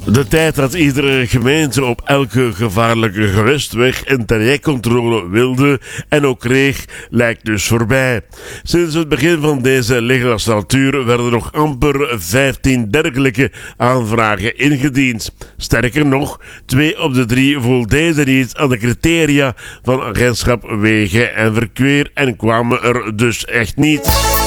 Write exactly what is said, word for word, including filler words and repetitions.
De tijd dat iedere gemeente op elke gevaarlijke gewestweg een trajectcontrole wilde en ook kreeg, lijkt dus voorbij. Sinds het begin van deze legislatuur werden nog amper vijftien dergelijke aanvragen ingediend. Sterker nog, twee op de drie voldeden niet aan de criteria van agentschap wegen en verkeer en kwamen er dus echt niet.